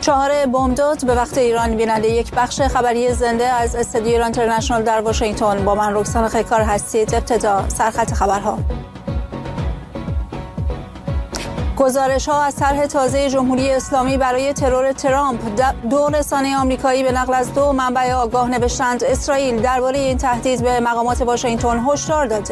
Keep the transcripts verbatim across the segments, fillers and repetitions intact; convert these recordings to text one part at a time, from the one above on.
چهار بامداد به وقت ایران. بیننده یک بخش خبری زنده از استودیو ایران اینترنشنال در واشنگتن. با من رکسان خیکار هستید. ابتدا سرخط خبرها. گزارش ها از طرح تازه جمهوری اسلامی برای ترور ترامپ. دو رسانه آمریکایی به نقل از دو منبع آگاه نوشتند اسرائیل درباره این تهدید به مقامات واشنگتن هشدار داده.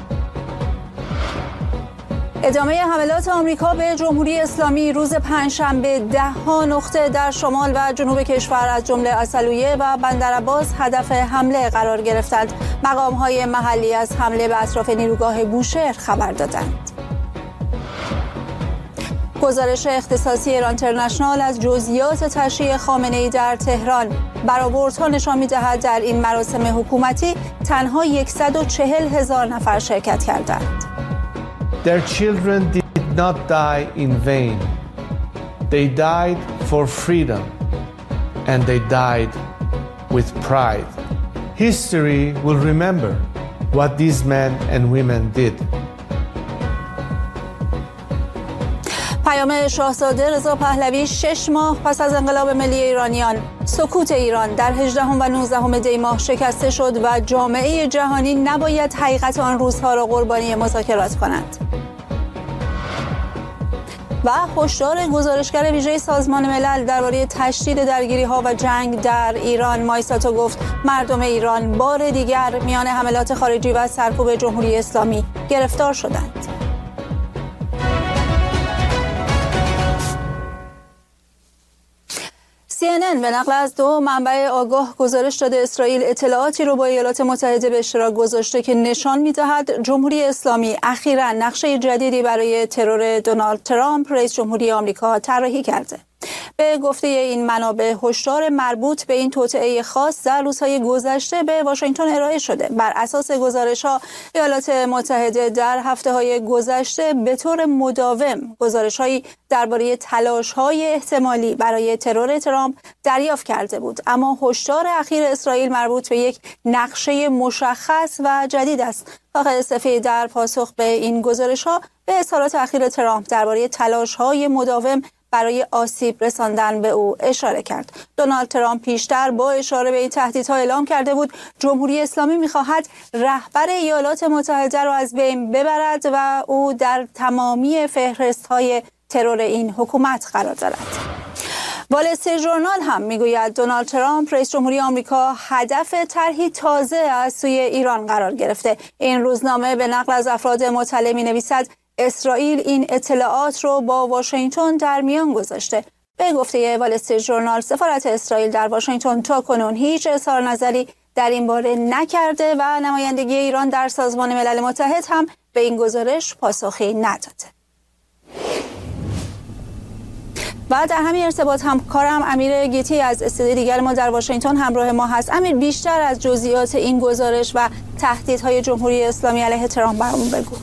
ادامه حملات آمریکا به جمهوری اسلامی. روز پنجشنبه ده ها نقطه در شمال و جنوب کشور از جمله اصلویه و بندرعباس هدف حمله قرار گرفتند. مقام‌های محلی از حمله به اطراف نیروگاه بوشهر خبر دادند. گزارش اختصاصی ایران اینترنشنال از جزئیات تشییع خامنه‌ای در تهران. برآوردها نشان می‌دهد در این مراسم حکومتی تنها صد و چهل هزار نفر شرکت کردند. Their children did not die in vain. They died for freedom and they died with pride. History will remember what these men and women did. پیام شاهزاده رضا پهلوی شش ماه پس از انقلاب ملی ایرانیان. سکوت ایران در هجدهم و نوزدهم دی ماه شکسته شد و جامعه جهانی نباید حقیقت آن روزها را قربانی مذاکرات کند. و هشدار گزارشگر ویژه سازمان ملل درباره تشدید درگیری‌ها و جنگ در ایران. مایساتو گفت مردم ایران بار دیگر میان حملات خارجی و سرکوب جمهوری اسلامی گرفتار شدند. سی ان ان به نقل از دو منبع آگاه گزارش داده اسرائیل اطلاعاتی رو با ایالات متحده به اشتراک گذاشته که نشان می‌دهد جمهوری اسلامی اخیراً نقشه جدیدی برای ترور دونالد ترامپ رئیس جمهوری آمریکا طراحی کرده. به گفته این منابع هشدار مربوط به این توطئه خاص در روزهای گذشته به واشنگتن ارائه شده. بر اساس گزارش‌ها ایالات متحده در هفته‌های گذشته به طور مداوم گزارش‌هایی درباره تلاش‌های احتمالی برای ترور ترامپ دریافت کرده بود، اما هشدار اخیر اسرائیل مربوط به یک نقشه مشخص و جدید است. کاخ سفید در پاسخ به این گزارش‌ها به اظهارات اخیر ترامپ درباره تلاش‌های مداوم برای آسیب رساندن به او اشاره کرد. دونالد ترامپ پیشتر با اشاره به این تهدیدها اعلام کرده بود جمهوری اسلامی می‌خواهد رهبر ایالات متحده را از بین ببرد و او در تمامی فهرست‌های ترور این حکومت قرار دارد. وال استریت ژورنال هم میگوید دونالد ترامپ رئیس جمهوری آمریکا هدف طرحی تازه از سوی ایران قرار گرفته. این روزنامه به نقل از افراد مطلع می‌نویسد اسرائیل این اطلاعات رو با واشنگتن در میان گذاشته. به گفته وال استریت ژورنال سفارت اسرائیل در واشنگتن تا کنون هیچ اظهار نظری در این باره نکرده و نمایندگی ایران در سازمان ملل متحد هم به این گزارش پاسخی نداده. و در همین ارتباط همکارم امیر گیتی از استودیو دیگر ما در واشنگتن همراه ما هست. امیر، بیشتر از جزئیات این گزارش و تهدیدهای جمهوری اسلامی علیه ترامپ برامون بگو.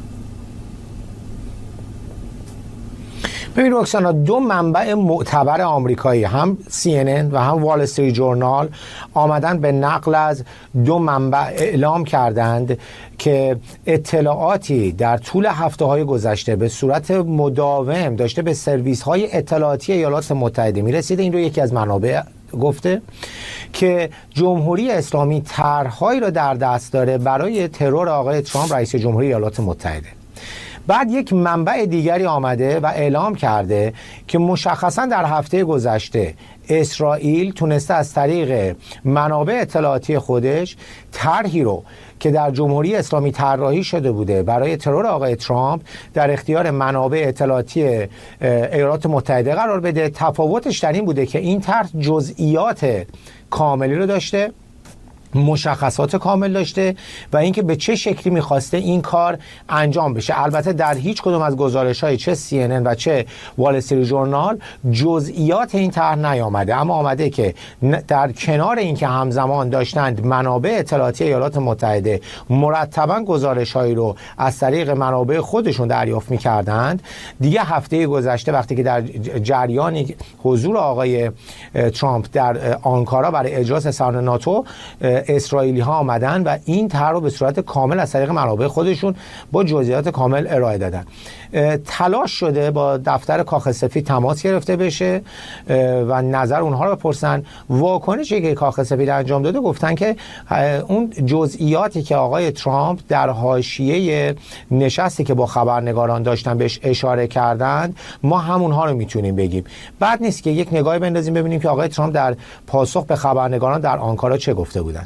ببین رکسانا، دو منبع معتبر آمریکایی هم سی ان ان و هم وال استریت ژورنال آمدن به نقل از دو منبع اعلام کردند که اطلاعاتی در طول هفته‌های گذشته به صورت مداوم داشته به سرویس‌های اطلاعاتی ایالات متحده می‌رسیده. این رو یکی از منابع گفته که جمهوری اسلامی طرح‌هایی را در دست داره برای ترور آقای ترامپ رئیس جمهوری ایالات متحده. بعد یک منبع دیگری آمده و اعلام کرده که مشخصا در هفته گذشته اسرائیل تونسته از طریق منابع اطلاعاتی خودش طرحی رو که در جمهوری اسلامی طراحی شده بوده برای ترور آقای ترامپ در اختیار منابع اطلاعاتی ایالات متحده قرار بده. تفاوتش در این بوده که این طرح جزئیات کاملی رو داشته، مشخصات کامل داشته و اینکه به چه شکلی میخواسته این کار انجام بشه. البته در هیچ کدوم از گزارش‌های چه سی ان ان و چه وال استریت ژورنال جزئیات این طرح نیامده، اما آمده که در کنار اینکه همزمان داشتند منابع اطلاعاتی ایالات متحده مرتباً گزارش‌هایی رو از طریق منابع خودشون دریافت می‌کردند، دیگه هفته گذشته وقتی که در جریان حضور آقای ترامپ در آنکارا برای اجراء سران ناتو اسرائیلی ها آمدن و این طرح رو به صورت کامل از طریق منابع خودشون با جزئیات کامل ارائه دادن. تلاش شده با دفتر کاخ سفید تماس گرفته بشه و نظر اونها رو بپرسن. واکنشی که کاخ سفید انجام داده گفتن که اون جزئیاتی که آقای ترامپ در حاشیه نشستی که با خبرنگاران داشتن بهش اشاره کردند ما همونها رو میتونیم بگیم. بعد نیست که یک نگاهی بندازیم ببینیم که آقای ترامپ در پاسخ به خبرنگاران در آنکارا چه گفته بودند.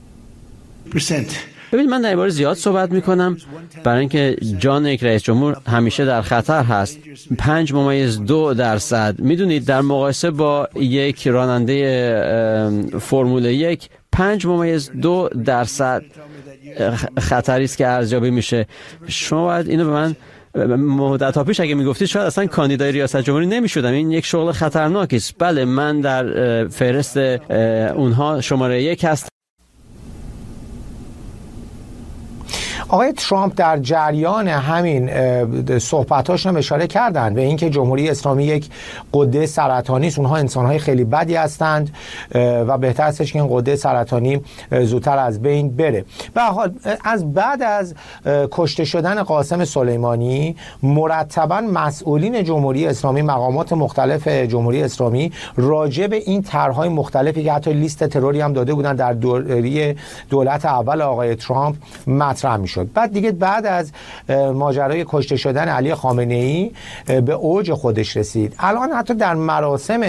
ببین من در این باره زیاد صحبت میکنم برای اینکه جان یک رئیس جمهور همیشه در خطر هست. پنج ممیز دو درصد میدونید در مقایسه با یک راننده فرمول یک پنج ممیز دو درصد خطری است که ارزیابی میشه. شما باید اینو به من مدت ها پیش اگه میگفتید شاید اصلا کاندیدای ریاست جمهوری نمیشدم. این یک شغل خطرناکی است. بله من در فهرست اونها شماره یک هستم. آقای ترامپ در جریان همین صحبتاش هم اشاره کردند به اینکه جمهوری اسلامی یک غده سرطانی است، اونها انسان‌های خیلی بدی هستند و بهتر استش که این غده سرطانی زودتر از بین بره. به هر حال از بعد از کشته شدن قاسم سلیمانی مرتبا مسئولین جمهوری اسلامی، مقامات مختلف جمهوری اسلامی راجع به این طرح‌های مختلفی که حتی لیست تروری هم داده بودن در دوره دولت اول آقای ترامپ مطرح می‌شد. بعد دیگه بعد از ماجرای کشته شدن علی خامنه‌ای به اوج خودش رسید. الان حتی در مراسم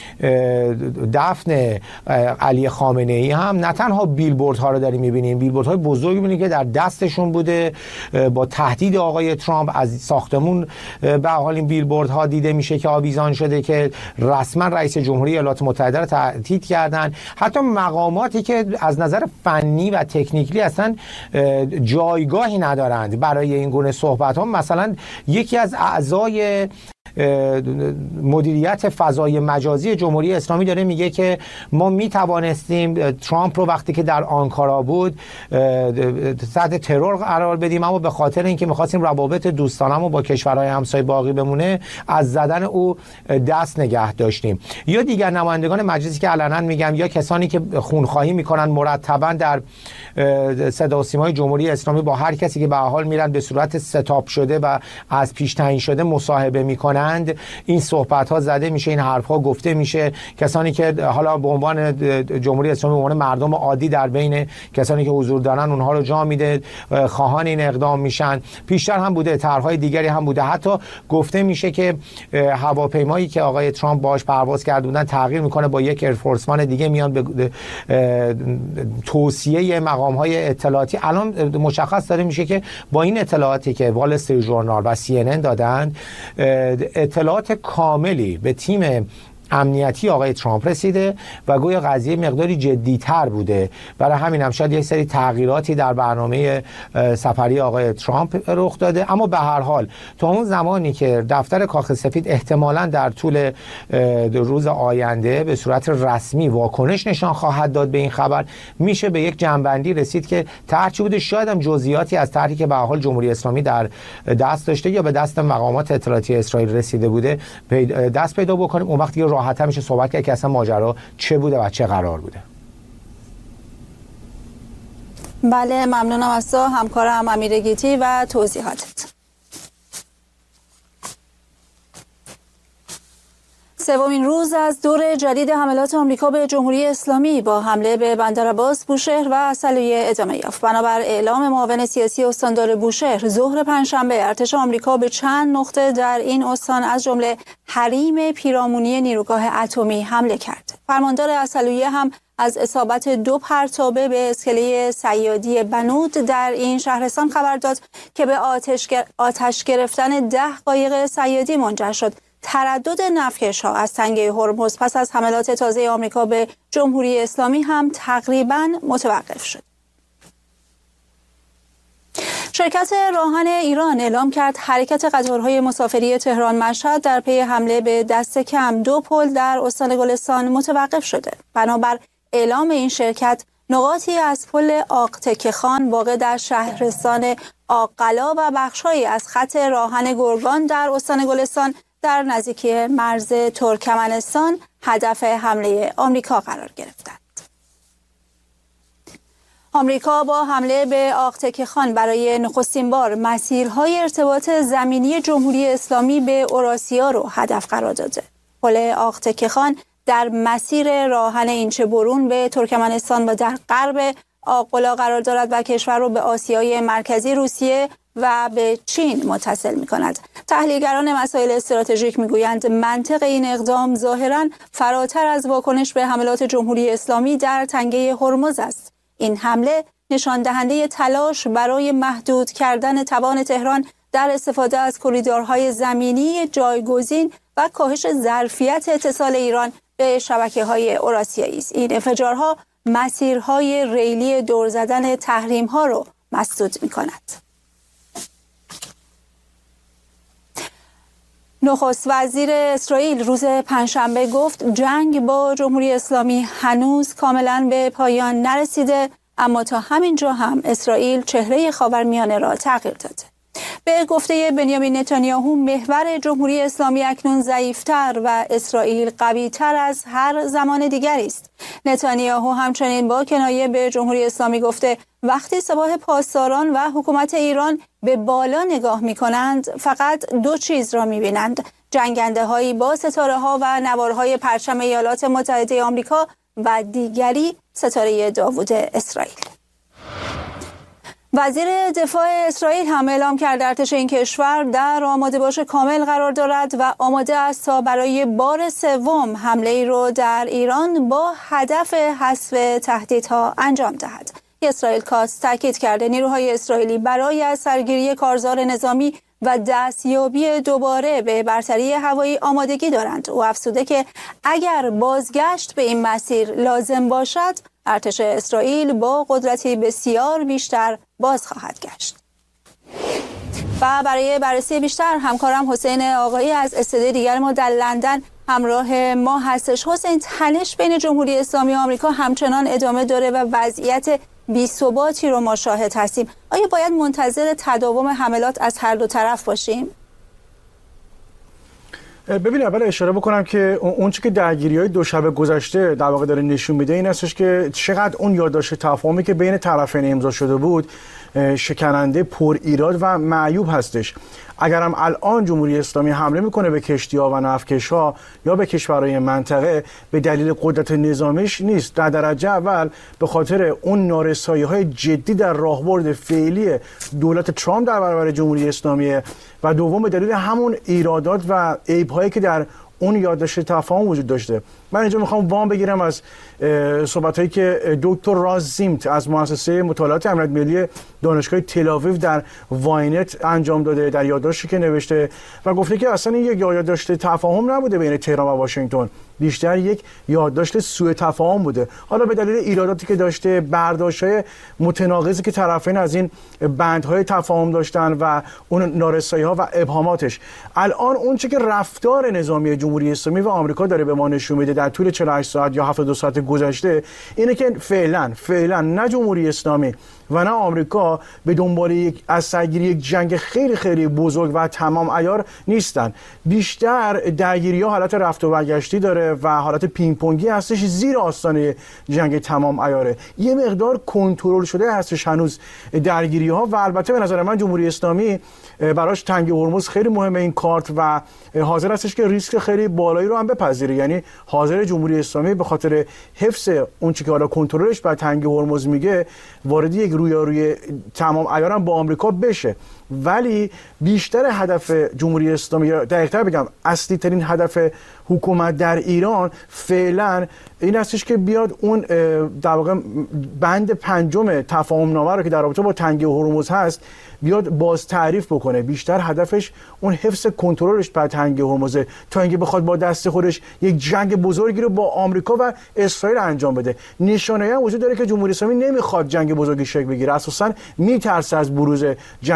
دفن علی خامنه‌ای هم نه تنها بیلبوردها رو داریم می‌بینیم، بیلبوردهای بزرگی می‌بینیم که در دستشون بوده با تهدید آقای ترامپ از ساختمون. به حال این بیلبوردها دیده میشه که آویزان شده که رسما رئیس جمهوری ایالات متحده رو تهدید کردن. حتی مقاماتی که از نظر فنی و تکنیکلی اصلا جایگاهی ندارند برای این گونه صحبت ها، مثلا یکی از اعضای مدیریت فضای مجازی جمهوری اسلامی داره میگه که ما می توانستیم ترامپ رو وقتی که در آنکارا بود تحت ترور قرار بدیم، اما به خاطر اینکه می‌خواستیم روابط دوستانه‌مون با کشورهای همسایه باقی بمونه از زدن او دست نگه داشتیم. یا دیگر نمایندگان مجلسی که علنا میگم یا کسانی که خونخواهی میکنن مرتبا در صدا و سیمای جمهوری اسلامی با هر کسی که به حال میرن به صورت ستاپ شده و از پیش تعیین شده مصاحبه میکنن، این صحبت ها زده میشه، این حرف ها گفته میشه. کسانی که حالا به عنوان جمهوری اسلامی به عنوان مردم عادی در بین کسانی که حضور دارن اونها رو جا میده، خواهان این اقدام میشن. پیشتر هم بوده، طرح‌های دیگری هم بوده. حتی گفته میشه که هواپیمایی که آقای ترامپ باهاش پرواز کرده بودن تغییر میکنه، با یک ایرفورسمان دیگه میان به توصیه مقام‌های اطلاعاتی. الان مشخص داره میشه که با این اطلاعاتی که وال استریت ژورنال و سی ان ان دادن، اطلاعات کاملی به تیم امنیتی آقای ترامپ رسیده و گویا قضیه مقداری جدی‌تر بوده. برای همین هم شاید یک سری تغییراتی در برنامه سفری آقای ترامپ رخ داده. اما به هر حال تا اون زمانی که دفتر کاخ سفید احتمالاً در طول روز آینده به صورت رسمی واکنش نشان خواهد داد به این خبر، میشه به یک جنبندی رسید که طرح چی بوده. شاید هم جزئیاتی از طرحی که به هر حال جمهوری اسلامی در دست داشته یا به دست مقامات اطلاعاتی اسرائیل رسیده بوده دست پیدا بکنیم. اون وقت راحت میشه صحبت کرد که اصلا ماجرا چه بوده و چه قرار بوده. بله ممنونم از تو همکارم امیر گیتی و توضیحاتت. سومین روز از دور جدید حملات آمریکا به جمهوری اسلامی با حمله به بندر عباس، بوشهر و عسلویه ادامه یافت. بنابر اعلام معاون سیاسی استاندار بوشهر، ظهر پنجشنبه ارتش آمریکا به چند نقطه در این استان از جمله حریم پیرامونی نیروگاه اتمی حمله کرد. فرماندار عسلویه هم از اصابت دو پرتابه به اسکله صیادی بنود در این شهرستان خبر داد که به آتش, آتش گرفتن ده قایق صیادی منجر شد. تردد نفتکش‌ها از تنگه هرمز پس از حملات تازه آمریکا به جمهوری اسلامی هم تقریباً متوقف شد. شرکت راهن ایران اعلام کرد حرکت قطارهای مسافری تهران مشهد در پی حمله به دست کم دو پل در استان گلستان متوقف شده. بنابر اعلام این شرکت، نقاطی از پل آقتکه خان واقع در شهرستان آقلا و بخش‌هایی از خط راهن گرگان در استان گلستان در نزدیکی مرز ترکمنستان هدف حمله آمریکا قرار گرفتند. آمریکا با حمله به آقتک خان برای نخستین بار مسیرهای ارتباط زمینی جمهوری اسلامی به اوراسیا رو هدف قرار داده. پل آقتک خان در مسیر راهن اینچه برون به ترکمنستان و در غرب آغولا قرار دارد و کشور رو به آسیای مرکزی، روسیه و به چین متصل می کند. تحلیلگران مسائل استراتژیک می گویند منطق این اقدام ظاهراً فراتر از واکنش به حملات جمهوری اسلامی در تنگه هرمز است. این حمله نشان دهنده تلاش برای محدود کردن توان تهران در استفاده از کریدورهای زمینی جایگزین و کاهش ظرفیت اتصال ایران به شبکه‌های اوراسیایی است. این انفجارها مسیرهای ریلی دور زدن تحریم‌ها را مسدود می‌کند. نخست وزیر اسرائیل روز پنجشنبه گفت جنگ با جمهوری اسلامی هنوز کاملا به پایان نرسیده، اما تا همین جا هم اسرائیل چهره خاورمیانه را تغییر داده. به گفته بنیامین نتانیاهو محور جمهوری اسلامی اکنون ضعیفتر و اسرائیل قویتر از هر زمان دیگری است. نتانیاهو همچنین با کنایه به جمهوری اسلامی گفته وقتی سپاه پاسداران و حکومت ایران به بالا نگاه می کنند فقط دو چیز را می بینند: جنگنده هایی با ستاره ها و نوارهای پرچم ایالات متحده آمریکا و دیگری ستاره داوود اسرائیل. وزیر دفاع اسرائیل هم اعلام کرد ارتش این کشور در آماده باش کامل قرار دارد و آماده است تا برای بار سوم حمله ای رو در ایران با هدف حذف تهدیدها انجام دهد. اسرائیل کاست تاکید کرده نیروهای اسرائیلی برای از سرگیری کارزار نظامی و دستیابی دوباره به برتری هوایی آمادگی دارند. او افزوده که اگر بازگشت به این مسیر لازم باشد ارتش اسرائیل با قدرتی بسیار بیشتر باز خواهد گشت. و برای بررسی بیشتر همکارم حسین آقایی از استودیوی دیگر ما در لندن همراه ما هستش. حسین، تنش بین جمهوری اسلامی و آمریکا همچنان ادامه داره و وضعیت بی‌ثباتی رو ما شاهد هستیم. آیا باید منتظر تداوم حملات از هر دو طرف باشیم؟ ببین، اول اشاره بکنم که اون چیزی که درگیری‌های دو شب گذشته در واقع داره نشون میده این هستش که چقدر اون یادداشت تفاهمی که بین طرفین امضا شده بود شکننده، پر ایراد و معیوب هستش. اگرم الان جمهوری اسلامی حمله میکنه به کشتی‌ها و نفتکش‌ها یا به کشورهای منطقه به دلیل قدرت نظامیش نیست، در درجه اول به خاطر اون نارسایی‌های جدی در راهبرد فعلی دولت ترامپ در برابر جمهوری اسلامی و دوم به دلیل همون ایرادات و عیب‌هایی که در اون یادداشت تفاهم وجود داشته. من اینجا میخوام وام بگیرم از صحبت‌هایی که دکتر راز زیمت از مؤسسه مطالعات امنیت ملی دانشگاه تل‌آویو در واینت انجام داده، در یادداشتی که نوشته و گفته که اصلا این یک یادداشت تفاهم نبوده بین تهران و واشنگتن، بیشتر یک یادداشت سوء تفاهم بوده. حالا به دلیل ایراداتی که داشته، برداشت‌های متناقضی که طرفین از این بندهای تفاهم داشتن و اون نارسایی‌ها و ابهاماتش، الان اون چه که رفتار نظامی جمهوری اسلامی و آمریکا داره به ما نشون میده در طول چهل و هشت ساعت یا هفتاد و دو ساعت گذشته اینه که فعلا فعلا نه جمهوری اسلامی و نه آمریکا به دنبال یک از سرگیری یک جنگ خیلی خیلی بزرگ و تمام عیار نیستن. بیشتر درگیری‌ها حالت رفت و برگشتی داره و حالت پینگ پونگی هستش، زیر آستانه جنگ تمام عیاره. یه مقدار کنترل شده هستش هنوز درگیری‌ها و البته به نظر من جمهوری اسلامی براش تنگ هرمز خیلی مهمه این کارت و حاضر هستش که ریسک خیلی بالایی رو هم بپذیره. یعنی حاضر جمهوری اسلامی به خاطر حفظ اون چیزی که حالا کنترلش بر تنگ هرمز میگه وارد یک رویاروی تمام عیار هم با آمریکا بشه، ولی بیشتر هدف جمهوری اسلامی، دقیق‌تر بگم اصلی ترین هدف حکومت در ایران فعلا این هستش که بیاد اون در واقع بند پنجم تفاهم نامه رو که در رابطه با تنگه هرمز هست بیاد باز تعریف بکنه. بیشتر هدفش اون حفظ کنترلش بر تنگه هرمز تا اینکه بخواد با دست خودش یک جنگ بزرگی رو با آمریکا و اسرائیل انجام بده. نشانه‌ای هم وجود داره که جمهوری اسلامی نمیخواد جنگ بزرگی شکل بگیره، اساساً میترسه از بروز جنگ خیلی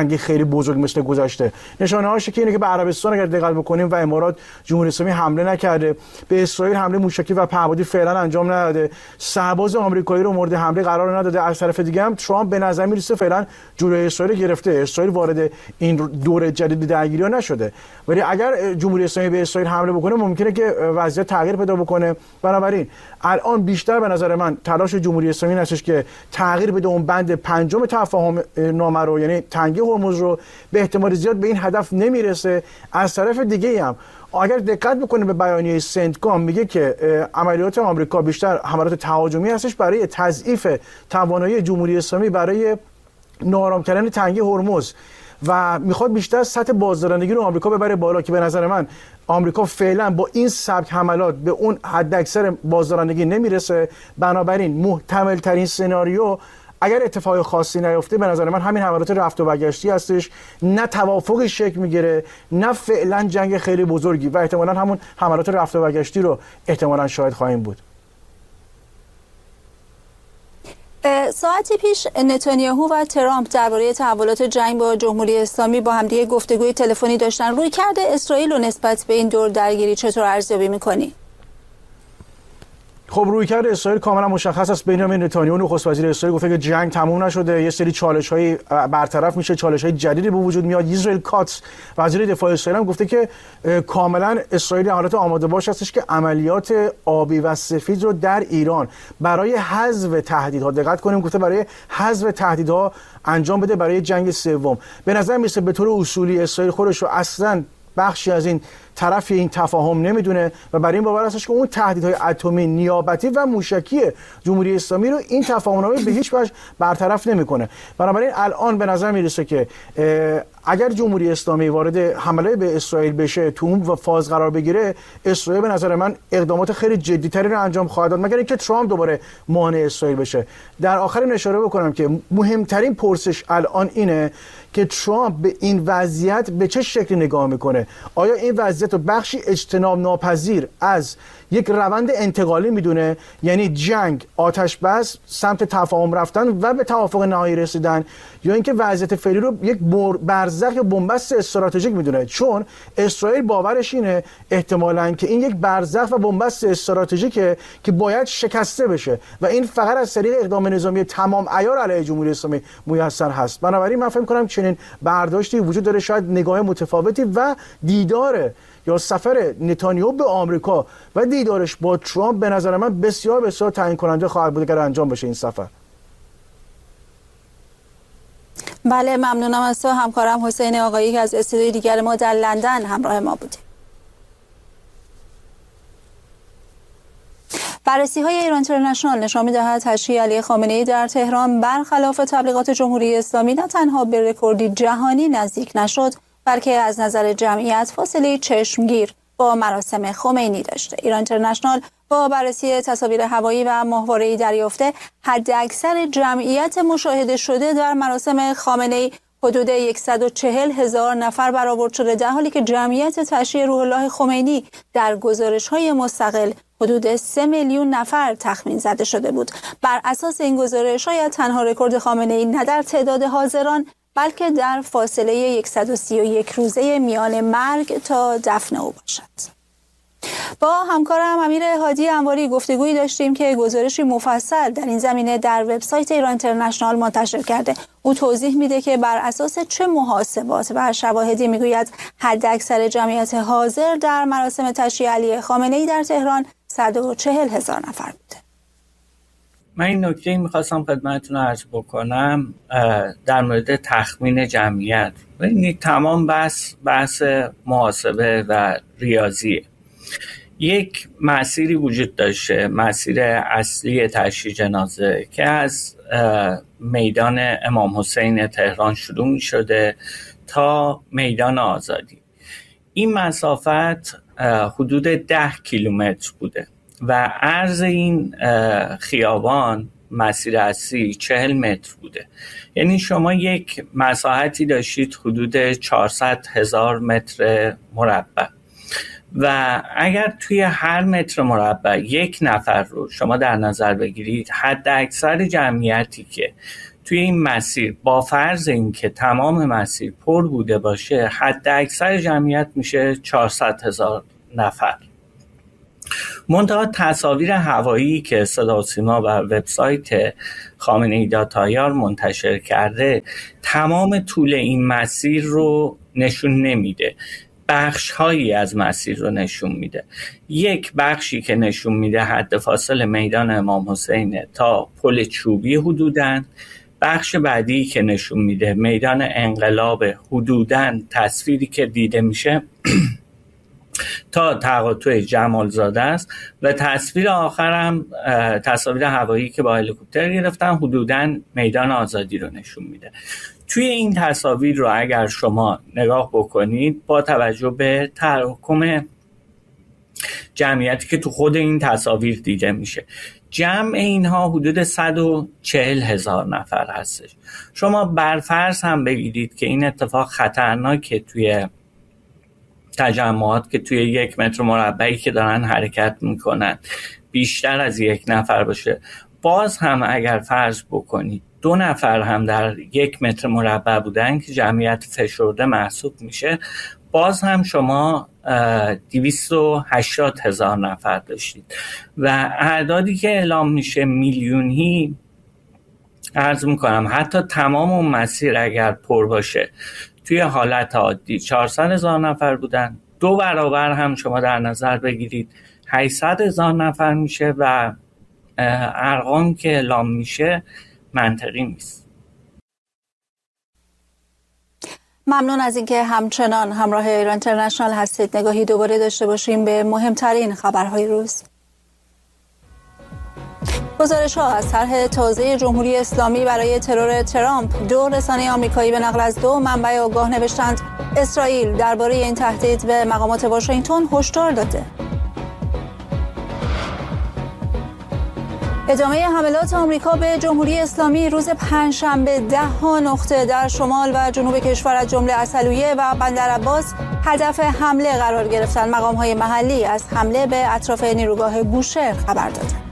خیلی بزرگ مثل گذشته. نشانه هاش که اینه که به عربستان اگر دقت بکنیم و امارات جمهوری اسلامی حمله نکرده، به اسرائیل حمله موشکی و پهپادی فعلا انجام نداده، سرباز آمریکایی رو مورد حمله قرار نداده. از طرف دیگه هم ترامپ به نظر میرسه فعلا جلوی اسرائیل گرفته، اسرائیل وارد این دور جدید درگیری‌ها نشده. ولی اگر جمهوری اسلامی به اسرائیل حمله بکنه ممکنه که وضعیت تغییر پیدا بکنه. بنابراین الان بیشتر به نظر من تلاش جمهوری اسلامی هستش که تغییر بده اون بند پنجم تفاهم نامه رو، یعنی تنگی هرمز رو. به احتمال زیاد به این هدف نمیرسه. از طرف دیگه هم اگر دقت بکنیم به بیانیه سنتکام میگه که عملیات آمریکا بیشتر حملات تهاجمی هستش برای تضعیف توانایی جمهوری اسلامی برای ناآرام کردن تنگی هرمز و میخواد بیشتر سطح بازدارندگی رو آمریکا ببره بالا، که به نظر من آمریکا فعلا با این سبک حملات به اون حد اکثر بازدارندگی نمیرسه. بنابراین محتمل ترین سناریو اگر اتفاق خاصی نیفته به نظر من همین حملات رفت و برگشتی هستش، نه توافقی شکل میگیره نه فعلا جنگ خیلی بزرگی، و احتمالا همون حملات رفت و برگشتی رو احتمالا شاهد خواهیم بود. ساعتی پیش نتانیاهو و ترامپ درباره تحولات جنگ با جمهوری اسلامی با همدیگه گفتگوی تلفنی داشتن. روی کرده اسرائیل و نسبت به این دور درگیری چطور ارزیابی می‌کنی؟ خب روی کرده اسرائیل کاملا مشخص است. بنیامین نتانیاهو نخست وزیر اسرائیل گفته که جنگ تموم نشده، یه سری چالش‌های برطرف میشه، چالش‌های جدیدی به وجود میاد. اسرائیل کاتس وزیر دفاع اسرائیل هم گفته که کاملا اسرائیل در حالت آماده باش هستش که عملیات آبی و سفید رو در ایران برای حذف تهدیدها، دقت کنیم گفته برای حذف تهدیدها انجام بده برای جنگ سوم. به نظر میسه به طور اصولی اسرائیل خودش رو اصلا بخشی از این طرف این تفاهم نمیدونه و برای این باور هستش که اون تهدیدهای اتمی، نیابتی و موشکی جمهوری اسلامی رو این تفاهمنامه به هیچ وجه برطرف نمیکنه. بنابراین الان به نظر میرسه که اگر جمهوری اسلامی وارد حمله به اسرائیل بشه، تو اون فاز قرار بگیره، اسرائیل به نظر من اقدامات خیلی جدی‌تری رو انجام خواهد داد، مگر اینکه ترامپ دوباره مانع اسرائیل بشه. در آخر اشاره بکنم که مهمترین پرسش الان اینه که ترامپ به این وضعیت به چه شکلی نگاه میکنه. آیا این وضعیت رو بخشی اجتناب ناپذیر از یک روند انتقالی میدونه، یعنی جنگ، آتش بس، سمت تفاهم رفتن و به توافق نهایی رسیدن، یا اینکه وضعیت فعلی رو یک برزخ یا بنبست استراتژیک میدونه؟ چون اسرائیل باورش اینه احتمالاً که این یک برزخ و بنبست استراتژیکه که باید شکسته بشه و این فقط از طریق اقدام نظامی تمام عیار علیه جمهوری اسلامی میسر هست. بنابراین من فکر می‌کنم چنین برداشتی وجود داره، شاید نگاه متفاوتی و دیدار یا سفر نتانیاهو به آمریکا و دیدارش با ترامپ به نظر من بسیار بسیار تعیین کننده خواهد بود اگر انجام بشه این سفر. بله، ممنونم از تو همکارم حسین آقایی که از استودیوی دیگر ما در لندن همراه ما بودیم. بررسی های ایران اینترنشنال نشان می‌دهد تشییع علی خامنه‌ای در تهران برخلاف تبلیغات جمهوری اسلامی نه تنها به رکوردی جهانی نزدیک نشد، بلکه از نظر جمعیت فاصله چشمگیر با مراسم خمینی داشته. ایران اینترنشنال با بررسی تصاویر هوایی و ماهواره‌ای دریافته حداکثر جمعیت مشاهده شده در مراسم خامنه‌ای حدود صد و چهل هزار نفر برآورد شده، در حالی که جمعیت تشییع روح الله خمینی در گزارش‌های مستقل حدود سه میلیون نفر تخمین زده شده بود. بر اساس این گزارش شاید تنها رکورد خامنه‌ای نه در تعداد حاضران بلکه در فاصله صد و سی و یک روزه میان مرگ تا دفن او باشد. با همکارم امیر هادی انواری گفتگویی داشتیم که گزارشی مفصل در این زمینه در وبسایت ایران اینترنشنال منتشر کرده. او توضیح میده که بر اساس چه محاسبات و شواهدی میگوید حداکثر جمعیت حاضر در مراسم تشییع علی خامنه‌ای در تهران صد و چهل هزار نفر بوده. من این نکته میخواستم خدمتتون عرض بکنم در مورد تخمین جمعیت. ببینید تمام بحث بحث محاسبه و ریاضیه. یک مسیری وجود داشته، مسیر اصلی تشییع جنازه که از میدان امام حسین تهران شروع می شده تا میدان آزادی. این مسافت حدود ده کیلومتر بوده و عرض این خیابان مسیر اصلی چهل متر بوده. یعنی شما یک مساحتی داشتید حدود چهارصد هزار متر مربع و اگر توی هر متر مربع یک نفر رو شما در نظر بگیرید، حد اکثر جمعیتی که توی این مسیر با فرض اینکه تمام مسیر پر بوده باشه حد اکثر جمعیت میشه چهارصد هزار نفر. منتها تصاویر هوایی که صدا و سیما و وبسایت خامنه‌ای داتایار منتشر کرده تمام طول این مسیر رو نشون نمیده، بخش هایی از مسیر رو نشون میده. یک بخشی که نشون میده حد فاصل میدان امام حسین تا پل چوبی حدوداً، بخش بعدی که نشون میده میدان انقلاب حدوداً، تصویری که دیده میشه تا تقاطع جمالزاده است و تصویر آخرم تصاویر هوایی که با هلیکوپتر گرفتن حدوداً میدان آزادی رو نشون میده. توی این تصاویر رو اگر شما نگاه بکنید با توجه به تراکم جمعیتی که تو خود این تصاویر دیده میشه، جمع اینها حدود صد و چهل هزار نفر هستش. شما برفرض هم بگیرید که این اتفاق خطرناکه توی تجمعات که توی یک متر مربعی که دارن حرکت میکنن بیشتر از یک نفر باشه، باز هم اگر فرض بکنید دو نفر هم در یک متر مربع بودن که جمعیت فشرده محسوب میشه، باز هم شما دویست و هشتاد هزار نفر داشتید و اعدادی که اعلام میشه میلیونی. عرض میکنم حتی تمام اون مسیر اگر پر باشه توی حالت عادی چهارصد هزار نفر بودن، دو برابر هم شما در نظر بگیرید هشتصد هزار نفر میشه و ارقام که اعلام میشه منطقی نیست. ممنون از اینکه همچنان همراه ایران اینترنشنال هستید. نگاهی دوباره داشته باشیم به مهمترین خبرهای روز. گزارش ها از طرح تازه جمهوری اسلامی برای ترور ترامپ، دو رسانه آمریکایی به نقل از دو منبع آگاه نوشتند اسرائیل درباره این تهدید به مقامات واشنگتن هشدار داده. ادامه حملات آمریکا به جمهوری اسلامی، روز پنجشنبه ده ها نقطه در شمال و جنوب کشور از جمله عسلویه و بندر عباس هدف حمله قرار گرفتند. مقام‌های محلی از حمله به اطراف نیروگاه بوشهر خبر دادند.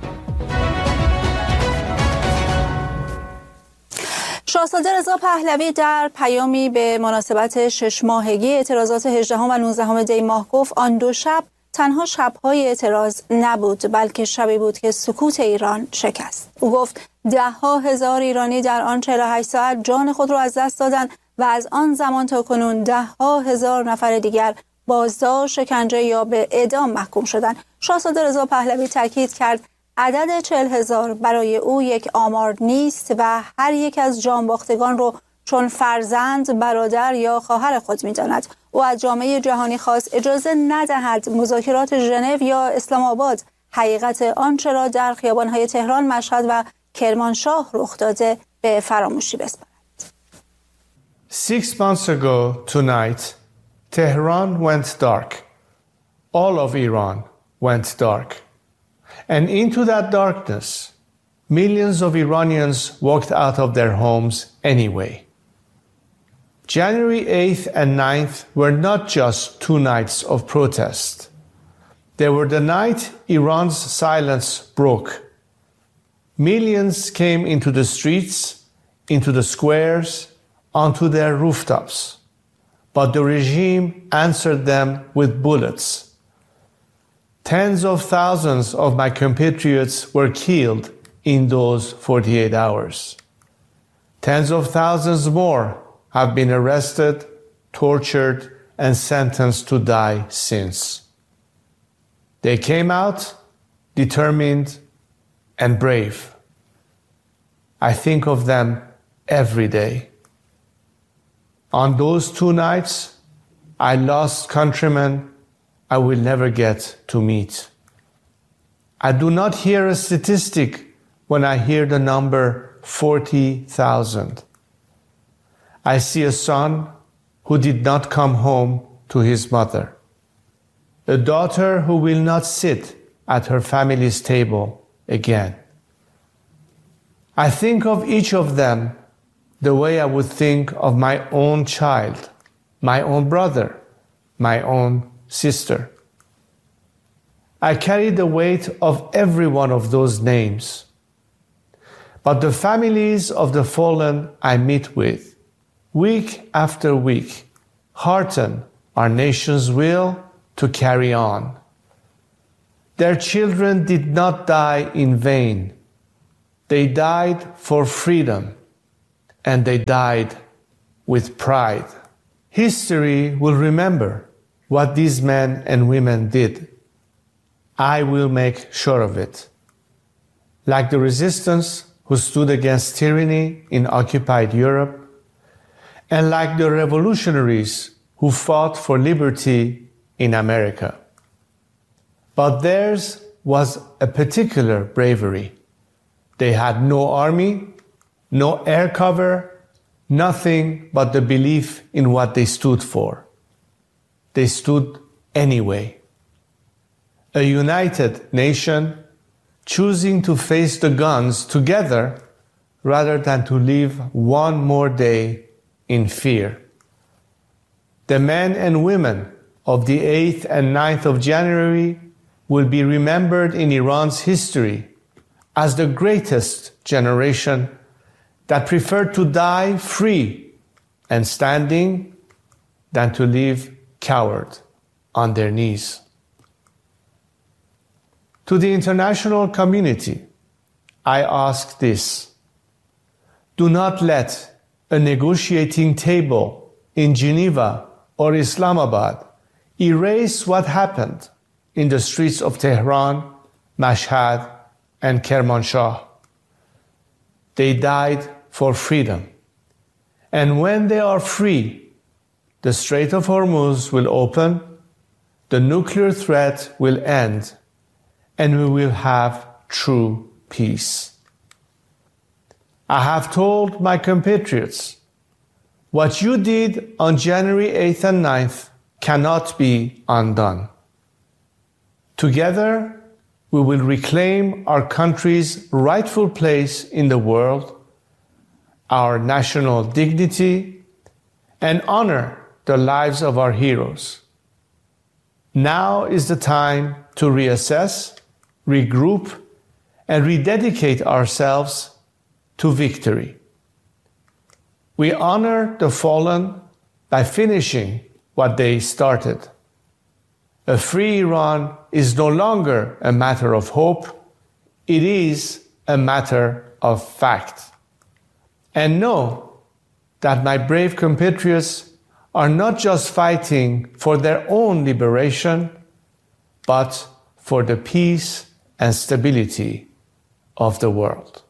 شاهزاده رضا پهلوی در پیامی به مناسبت شش ماهگی اعتراضات هجدهم و نوزدهم دی ماه گفت آن دو شب تنها شب‌های اعتراض نبود، بلکه شبی بود که سکوت ایران شکست. او گفت ده ها هزار ایرانی در آن چهل و هشت ساعت جان خود را از دست دادند و از آن زمان تا کنون ده ها هزار نفر دیگر بازداشت، شکنجه یا به اعدام محکوم شدند. شاهزاده رضا پهلوی تاکید کرد عدد چهل هزار برای او یک آمار نیست و هر یک از جانباختگان رو چون فرزند، برادر یا خواهر خود می‌داند. او از جامعه جهانی خواست اجازه ندهد مذاکرات ژنو یا اسلام آباد حقیقت آنچه را در خیابان‌های تهران، مشهد و کرمانشاه رخ داده به فراموشی بسپارد. Six months ago tonight, Tehran went dark. All of Iran went dark. And into that darkness, millions of Iranians walked out of their homes anyway. January eighth and ninth were not just two nights of protest. They were the night Iran's silence broke. Millions came into the streets, into the squares, onto their rooftops. But the regime answered them with bullets. Tens of thousands of my compatriots were killed in those forty-eight hours. Tens of thousands more have been arrested, tortured, and sentenced to die since. They came out determined and brave. I think of them every day. On those two nights, I lost countrymen I will never get to meet. I do not hear a statistic when I hear the number forty thousand. I see a son who did not come home to his mother, a daughter who will not sit at her family's table again. I think of each of them the way I would think of my own child, my own brother, my own sister. I carry the weight of every one of those names. But the families of the fallen I meet with, week after week, hearten our nation's will to carry on. Their children did not die in vain. They died for freedom, and they died with pride. History will remember what these men and women did. I will make sure of it. Like the resistance who stood against tyranny in occupied Europe, and like the revolutionaries who fought for liberty in America. But theirs was a particular bravery. They had no army, no air cover, nothing but the belief in what they stood for. They stood anyway. A united nation choosing to face the guns together rather than to live one more day in fear. The men and women of the eighth and ninth of January will be remembered in Iran's history as the greatest generation that preferred to die free and standing than to live coward on their knees. To the international community, I ask this: do not let a negotiating table in Geneva or Islamabad erase what happened in the streets of Tehran, Mashhad, and Kermanshah. They died for freedom. And when they are free, the Strait of Hormuz will open, the nuclear threat will end, and we will have true peace. I have told my compatriots, what you did on January eighth and ninth cannot be undone. Together, we will reclaim our country's rightful place in the world, our national dignity, and honor the lives of our heroes. Now is the time to reassess, regroup, and rededicate ourselves to victory. We honor the fallen by finishing what they started. A free Iran is no longer a matter of hope, it is a matter of fact. And know that my brave compatriots are not just fighting for their own liberation, but for the peace and stability of the world.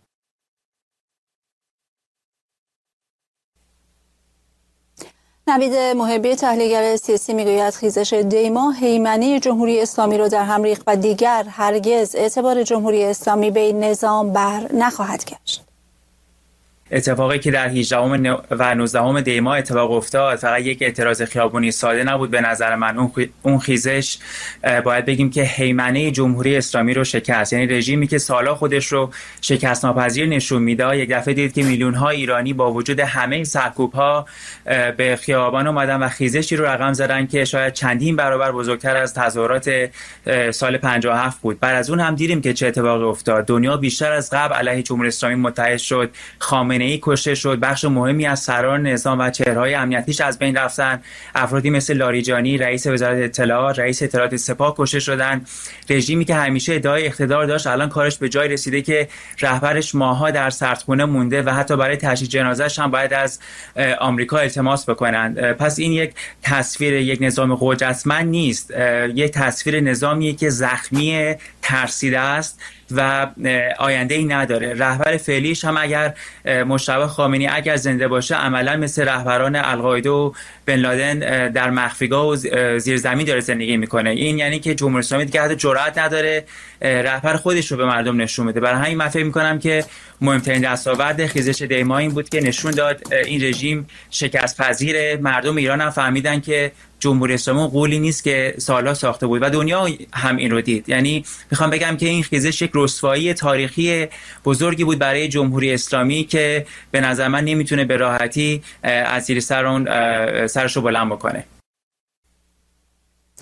نوید محبی تحلیلگر سیاسی میگوید خیزش دیما هیمنه جمهوری اسلامی را در هم ریخت و دیگر هرگز اعتبار جمهوری اسلامی به نظام بر نخواهد گشت. اتفاقی که در هجدهم و نوزدهم دی ماه اتفاق افتاد فقط یک اعتراض خیابونی ساده نبود. به نظر من اون خیزش باید بگیم که هیمنه جمهوری اسلامی رو شکست، یعنی رژیمی که سالا خودش رو شکست ناپذیر نشون میداد. یک دفعه دید که میلیون ها ایرانی با وجود همه سرکوب ها به خیابان اومدن و خیزشی رو رقم زدن که شاید چندین برابر بزرگتر از تظاهرات سال پنجاه و هفت بود. بعد از اون هم دیدیم که چه اتفاقی افتاد. دنیا بیشتر از قبل علیه جمهوری اسلامی متحد شد. خامنه ای کشته شد، بخش مهمی از سران نظام و چهره‌های امنیتیش از بین رفتن. افرادی مثل لاریجانی رئیس وزارت اطلاعات، رئیس اطلاعات سپاه کشته شدن. رژیمی که همیشه ادعای اقتدار داشت الان کارش به جای رسیده که رهبرش ماها در سردخونه مونده و حتی برای تشییع جنازه‌اش هم باید از آمریکا التماس بکنن. پس این یک تصویر یک نظام قدرتمند نیست، یک تصویر نظامیه که زخمی، ترسیده است و آینده ای نداره. رهبر فعلیش هم اگر مجتبی خامنه‌ای اگر زنده باشه عملا مثل رهبران القاعده و بن لادن در مخفیگاه و زیر زمین داره زندگی میکنه. این یعنی که جمهوری اسلامی دیگه حتی جرأت نداره رهبر خودش رو به مردم نشون بده. برای همین من فکر میکنم که مهمترین دستاورد خیزش دیما این بود که نشون داد این رژیم شکست پذیره. مردم ایران هم فهمیدن که جمهوری اسلامی قولی نیست که سالها ساخته بود و دنیا هم این رو دید. یعنی میخوام بگم که این خیزش یک رسوایی تاریخی بزرگی بود برای جمهوری اسلامی که به نظر من نمیتونه به راحتی از زیر سر اون سرش رو بلند بکنه.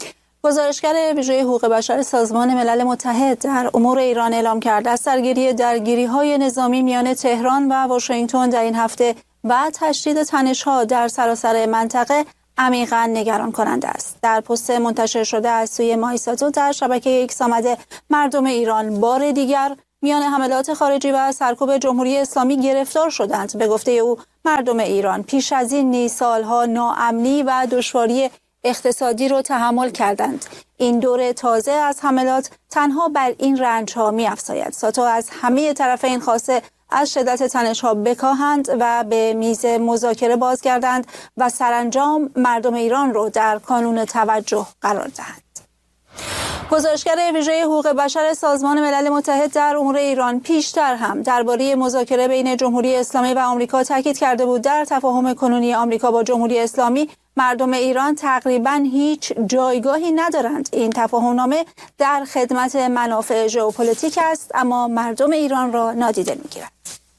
گزارشگر ویژه حقوق بشر سازمان ملل متحد در امور ایران اعلام کرده از سرگیری درگیری‌های نظامی میان تهران و واشنگتن در این هفته و تشدید تنش‌ها در سراسر منطقه عمیقاً نگران کننده است. در پست منتشر شده از سوی مایساتو در شبکه ایکس آمده مردم ایران بار دیگر میان حملات خارجی و سرکوب جمهوری اسلامی گرفتار شدند. به گفته او مردم ایران پیش از این نیز سالها ناامنی و دشواری اقتصادی رو تحمل کردند. این دور تازه از حملات تنها بر این رنج‌ها می‌افزاید. ساتو از همه طرفین خواسته از شدت تنش‌ها بکاهند و به میز مذاکره بازگردند و سرانجام مردم ایران رو در کانون توجه قرار دهند. گزارشگر ویژه حقوق بشر سازمان ملل متحد در امور ایران پیشتر هم درباره مذاکره بین جمهوری اسلامی و آمریکا تاکید کرده بود در تفاهم کنونی آمریکا با جمهوری اسلامی مردم ایران تقریباً هیچ جایگاهی ندارند. این تفاهمنامه در خدمت منافع ژئوپلیتیک است اما مردم ایران را نادیده می‌گیرد.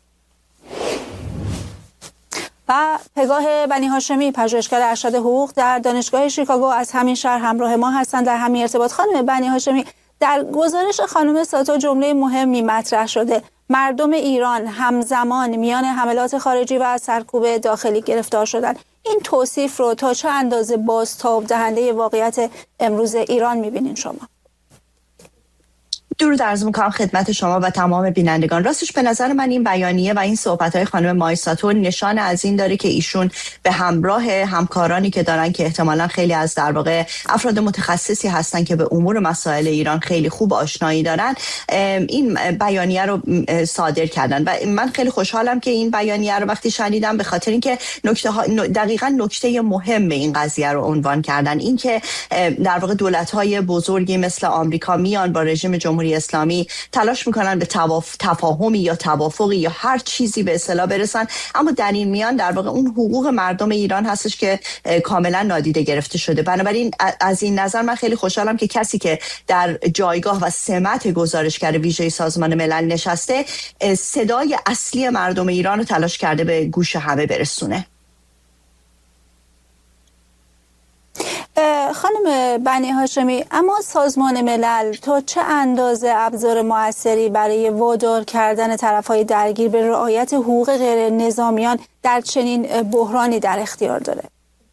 و پگاه بنی هاشمی پژوهشگر ارشد حقوق در دانشگاه شیکاگو از همین شهر همراه ما هستند. در همین ارتباط خانم بنی هاشمی، در گزارش خانم ساتو جمله مهمی مطرح شده: مردم ایران همزمان میان حملات خارجی و سرکوب داخلی گرفتار شدند. این توصیف رو تا چه اندازه بازتاب دهنده واقعیت امروز ایران می‌بینین شما؟ درود عرض می‌کنم خدمت شما و تمام بینندگان. راستش به نظر من این بیانیه و این صحبت‌های خانم مایساتو نشان از این داره که ایشون به همراه همکارانی که دارن که احتمالاً خیلی از در واقع افراد متخصصی هستن که به امور مسائل ایران خیلی خوب آشنایی دارن، این بیانیه رو صادر کردن و من خیلی خوشحالم که این بیانیه رو وقتی شنیدم، به خاطر اینکه نکته ها دقیقاً نکته مهم این قضیه رو عنوان کردن، این که در واقع دولت‌های بزرگی مثل آمریکا میان با رژیم جمهوری اسلامی تلاش میکنن به تفاهمی یا توافقی یا هر چیزی به اصطلاح برسن، اما در این میان در واقع اون حقوق مردم ایران هستش که کاملا نادیده گرفته شده. بنابراین از این نظر من خیلی خوشحالم که کسی که در جایگاه و سمت گزارشگر ویژه سازمان ملل نشسته صدای اصلی مردم ایران رو تلاش کرده به گوش همه برسونه. خانم بنی هاشمی، اما سازمان ملل تا چه اندازه ابزار موثری برای وادار کردن طرفهای درگیر به رعایت حقوق غیر نظامیان در چنین بحرانی در اختیار داره؟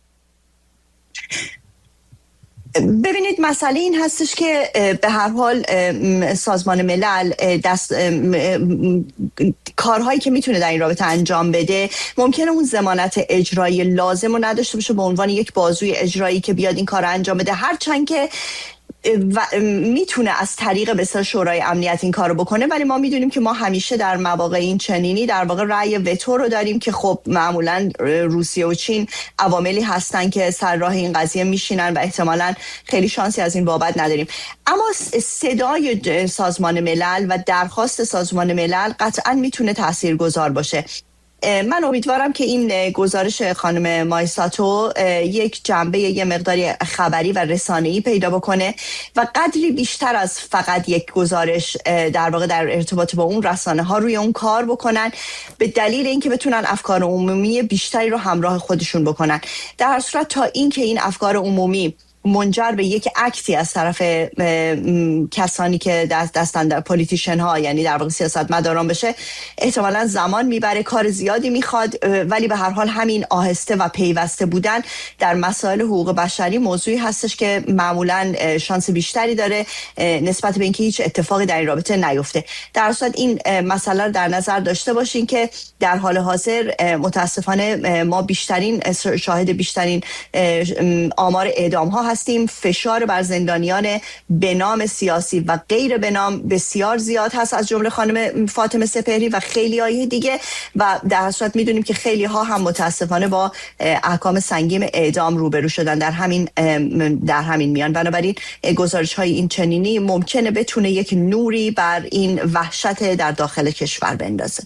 ببینید، مسئله این هستش که به هر حال سازمان ملل دست کارهایی که میتونه در این رابطه انجام بده ممکنه اون ضمانت اجرایی لازم رو نداشته باشه به عنوان یک بازوی اجرایی که بیاد این کار رو انجام بده، هرچند که و میتونه از طریق بسیار شورای امنیت این کارو بکنه. ولی ما میدونیم که ما همیشه در مواقع این چنینی در واقع رأی وتو رو داریم که خب معمولا روسیه و چین عواملی هستن که سر راه این قضیه میشینن و احتمالاً خیلی شانسی از این بابت نداریم. اما صدای سازمان ملل و درخواست سازمان ملل قطعاً میتونه تاثیرگذار باشه. من امیدوارم که این گزارش خانم مایساتو یک جنبه یه مقداری خبری و رسانه‌ای پیدا بکنه و قدری بیشتر از فقط یک گزارش در واقع در ارتباط با اون رسانه ها روی اون کار بکنن، به دلیل اینکه بتونن افکار عمومی بیشتری رو همراه خودشون بکنن. در هر صورت تا اینکه این افکار عمومی منجر به یک اکتی از طرف کسانی که دست دستن در پولیتیشن ها، یعنی در واقع سیاستمداران بشه، احتمالاً زمان میبره، کار زیادی میخواد، ولی به هر حال همین آهسته و پیوسته بودن در مسائل حقوق بشری موضوعی هستش که معمولاً شانس بیشتری داره نسبت به اینکه هیچ اتفاقی در این رابطه نیفته. در صورت این مسئله رو در نظر داشته باشین که در حال حاضر متاسفانه ما بیشترین شاهد بیشترین آمار اعدام ها هستیم. فشار بر زندانیان به نام سیاسی و غیر به نام بسیار زیاد هست، از جمله خانم فاطمه سپهری و خیلی های دیگه، و در صورت میدونیم که خیلی ها هم متاسفانه با احکام سنگین اعدام روبرو شدن در همین در همین میان. بنابراین گزارش های این چنینی ممکنه بتونه یک نوری بر این وحشت در داخل کشور بندازه.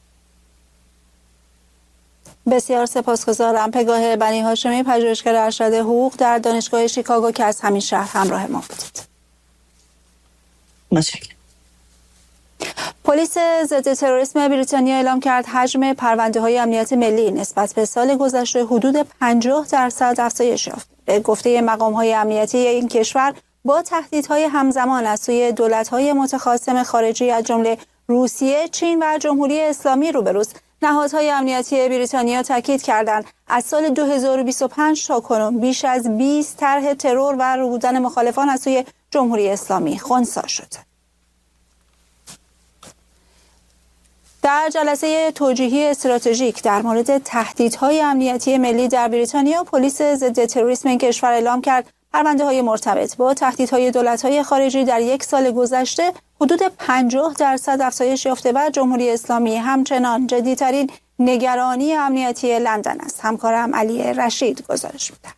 بسیار سپاسگزارم. پگاه بنی هاشمی پژوهشگر ارشد حقوق در دانشگاه شیکاگو که از همین شهر همراه ما بودید. متشکرم. پلیس ضد تروریسم بریتانیا اعلام کرد حجم پرونده‌های امنیت ملی نسبت به سال گذشته حدود پنجاه درصد افزایش یافت. به گفته مقام‌های امنیتی این کشور با تهدیدهای همزمان از سوی دولت‌های متخاصم خارجی از جمله روسیه، چین و جمهوری اسلامی روبروست. نهادهای امنیتی بریتانیا تاکید کردند از سال دو هزار و بیست و پنج تا کنون بیش از بیست طرح ترور و ربودن مخالفان از سوی جمهوری اسلامی خنثی شده. در جلسه توجیهی استراتژیک در مورد تهدیدهای امنیتی ملی در بریتانیا، پلیس ضد تروریسم این کشور اعلام کرد پرونده‌های مرتبط با تهدیدهای دولت‌های خارجی در یک سال گذشته حدود پنجاه درصد افزایش یافته و جمهوری اسلامی همچنان جدی‌ترین نگرانی امنیتی لندن است. همکارم علی رشید گزارش می‌دهد.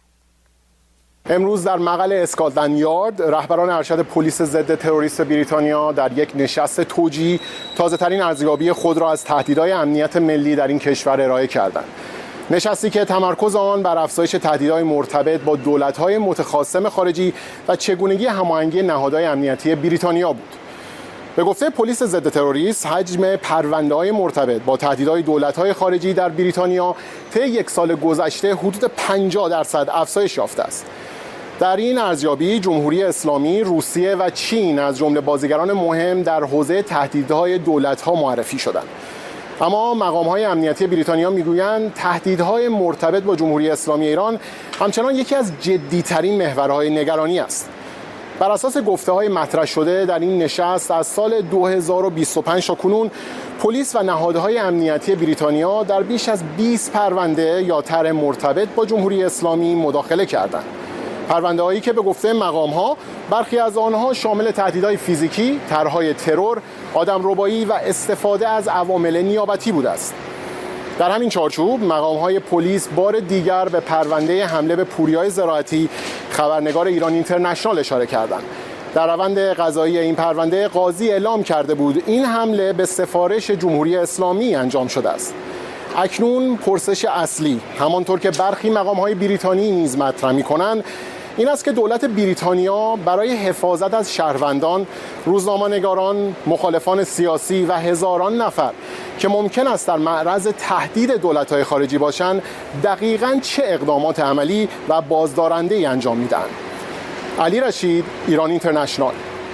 امروز در مقر اسکاتلند یارد رهبران ارشد پلیس ضد تروریست بریتانیا در یک نشست توجیهی تازه‌ترین ارزیابی خود را از تهدیدهای امنیت ملی در این کشور ارائه کردند. نشستی که تمرکز آن بر افزایش تهدیدهای مرتبط با دولت‌های متخاصم خارجی و چگونگی هماهنگی نهادهای امنیتی بریتانیا بود. به گفته پلیس ضد تروریسم، حجم پرونده‌های مرتبط با تهدیدهای دولت‌های خارجی در بریتانیا طی یک سال گذشته حدود پنجاه درصد افزایش یافته است. در این ارزیابی جمهوری اسلامی، روسیه و چین از جمله بازیگران مهم در حوزه تهدیدهای دولت‌ها معرفی شدند. اما مقام‌های امنیتی بریتانیا میگویند تهدیدهای مرتبط با جمهوری اسلامی ایران همچنان یکی از جدی‌ترین محورهای نگرانی است. بر اساس گفته‌های مطرح شده در این نشست از سال دو هزار و بیست و پنج تا کنون پلیس و نهادهای امنیتی بریتانیا در بیش از بیست پرونده یا طرح مرتبط با جمهوری اسلامی مداخله کردند. پرونده‌هایی که به گفته مقام‌ها برخی از آنها شامل تهدیدهای فیزیکی، طرح‌های ترور، آدمربایی و استفاده از عوامل نیابتی بوده است. در همین چارچوب مقام‌های پلیس بار دیگر به پرونده حمله به پوریای زراعتی خبرنگار ایران اینترنشنال اشاره کردند. در روند قضایی این پرونده قاضی اعلام کرده بود این حمله به سفارش جمهوری اسلامی انجام شده است. اکنون پرسش اصلی همانطور که برخی مقام‌های بریتانی نیز مطرح می‌کنند این است که دولت بریتانیا برای حفاظت از شهروندان، روزنامه‌نگاران، مخالفان سیاسی و هزاران نفر که ممکن است در معرض تهدید دولت‌های خارجی باشند دقیقاً چه اقدامات عملی و بازدارنده‌ای انجام می‌دهند. علی رشید، ایران اینترنشنال.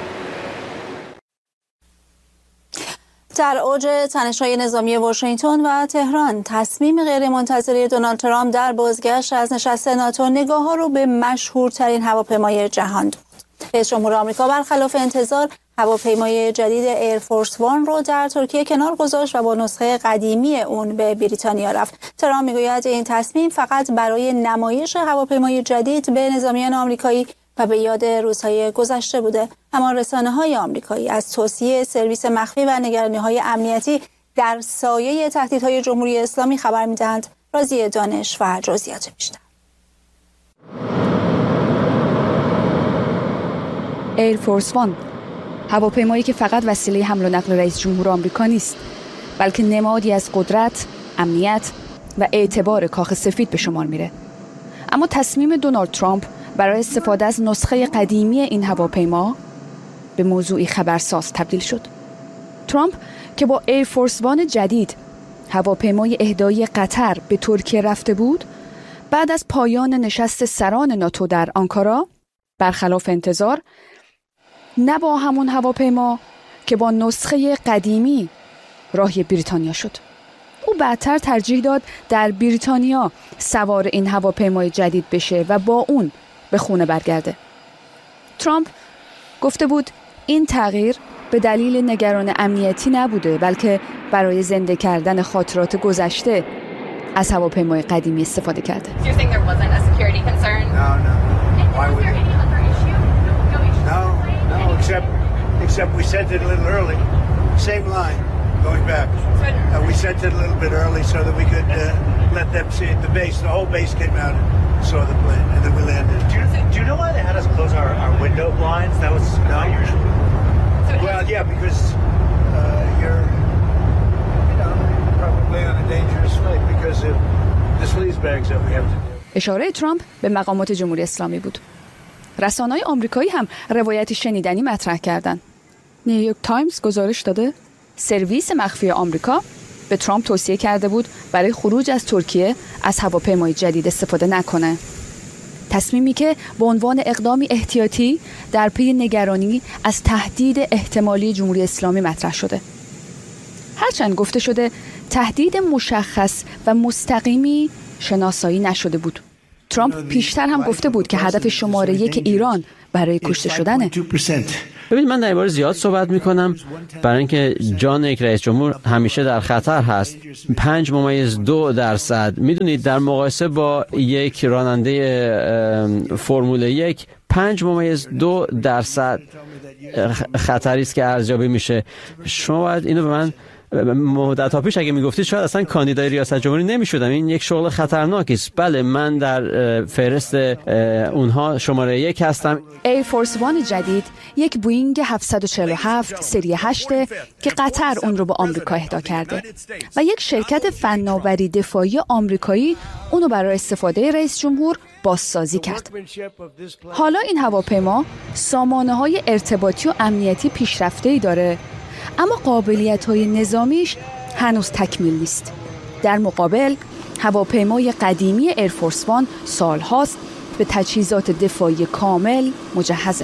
در اوج تنش‌های نظامی واشنگتن و تهران، تصمیم غیرمنتظره دونالد ترامپ در بازگشت از نشست ناتو نگاه‌ها رو به مشهورترین هواپیمای جهان دوخت. رئیس جمهور آمریکا برخلاف انتظار هواپیمای جدید ایرفورس وان رو در ترکیه کنار گذاشت و با نسخه قدیمی اون به بریتانیا رفت. ترامپ میگوید این تصمیم فقط برای نمایش هواپیمای جدید به نظامیان آمریکایی و به یاد روزهای گذشته بوده. اما رسانه‌های آمریکایی از توصیه سرویس مخفی و نگرانی‌های امنیتی در سایه تهدیدهای جمهوری اسلامی خبر می‌دهند. راضیه دانش و جزئیات بیشتر. ایرفورس وان، هواپیمایی که فقط وسیله حمل و نقل رئیس جمهور آمریکا نیست، بلکه نمادی از قدرت، امنیت و اعتبار کاخ سفید به شمار میره. اما تصمیم دونالد ترامپ برای استفاده از نسخه قدیمی این هواپیما به موضوعی خبرساز تبدیل شد. ترامپ که با ایرفورس وان جدید، هواپیمای اهدایی قطر به ترکیه رفته بود، بعد از پایان نشست سران ناتو در آنکارا برخلاف انتظار نه با همون هواپیما که با نسخه قدیمی راهی بریتانیا شد. او بعدتر ترجیح داد در بریتانیا سوار این هواپیمای جدید بشه و با اون به خونه برگرده. ترامپ گفته بود این تغییر به دلیل نگران امنیتی نبوده، بلکه برای زنده کردن خاطرات گذشته از هواپیمای قدیمی استفاده کرده. Except, except we sent it a little early, same line going back. Uh, we sent it a little bit early so that we could uh, let them see it. The base, the whole base came out and saw the plane, and then we landed. Do you, do you know why they had us close our, our window blinds? That was not usual. Well, yeah, because uh, you're, you know, probably on a dangerous flight because of the sleaze bags that we have to do. اشاره ترامپ به مقامات جمهوری اسلامی بود. رسانه‌های آمریکایی هم روایتی شنیدنی مطرح کردند. نیویورک تایمز گزارش داده سرویس مخفی آمریکا به ترامپ توصیه کرده بود برای خروج از ترکیه از هواپیمای جدید استفاده نکنه. تصمیمی که به عنوان اقدامی احتیاطی در پی نگرانی از تهدید احتمالی جمهوری اسلامی مطرح شده. هرچند گفته شده تهدید مشخص و مستقیمی شناسایی نشده بود. ترامپ پیشتر هم گفته بود که هدف شماره یک ایران برای کشته شدنه. ببینید من در این باره زیاد صحبت میکنم برای اینکه جان یک رئیس جمهور همیشه در خطر هست. پنج ممیز دو درصد میدونید در مقایسه با یک راننده فرمول یک پنج ممیز دو درصد خطری است که ارزیابی میشه. شما باید اینو به من مدت ها پیش اگه میگفتید شاید اصلا کاندیدای ریاست جمهوری نمیشدم. این یک شغل خطرناکی است. بله من در فهرست اونها شماره یک هستم. ایر فورس وان جدید یک بوینگ هفتصد و چهل و هفت سری هشت که قطر اون رو به آمریکا اهدا کرده و یک شرکت فناوری دفاعی آمریکایی اون رو برای استفاده رئیس جمهور بازسازی کرد. حالا این هواپیما سامانه‌های ارتباطی و امنیتی پیشرفته‌ای داره، اما قابلیت‌های نظامیش هنوز تکمیل نیست. در مقابل هواپیمای قدیمی ایرفورس وان سالهاست به تجهیزات دفاعی کامل مجهزه.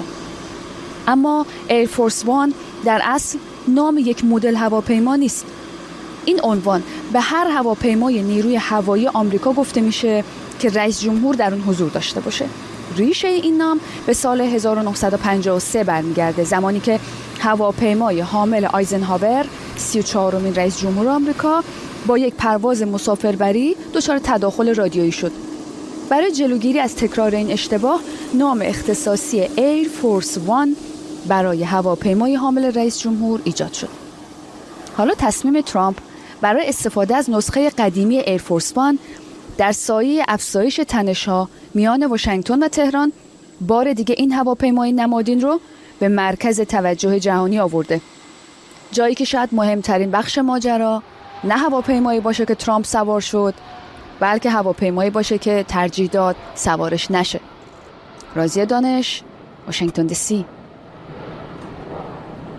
اما ایرفورس وان در اصل نام یک مدل هواپیما نیست. این عنوان به هر هواپیمای نیروی هوایی آمریکا گفته میشه که رئیس جمهور در اون حضور داشته باشه. ریشه این نام به سال هزار و نهصد و پنجاه و سه برمیگرده، زمانی که هواپیمای حامل آیزنهاور سی و چهارمین رئیس جمهور آمریکا با یک پرواز مسافربری دچار تداخل رادیویی شد. برای جلوگیری از تکرار این اشتباه نام اختصاصی ایر فورس وان برای هواپیمای حامل رئیس جمهور ایجاد شد. حالا تصمیم ترامپ برای استفاده از نسخه قدیمی ایر فورس وان در سایه افزایش تنش‌ها میان واشنگتن و تهران بار دیگه این هواپیمای نمادین رو به مرکز توجه جهانی آورده. جایی که شاید مهمترین بخش ماجرا نه هواپیمایی باشه که ترامپ سوار شد، بلکه هواپیمایی باشه که ترجیح داد سوارش نشه. راضیه دانش، واشنگتن دی سی.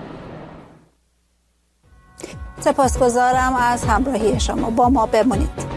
سپاسگزارم از همراهی شما. با ما بمونید.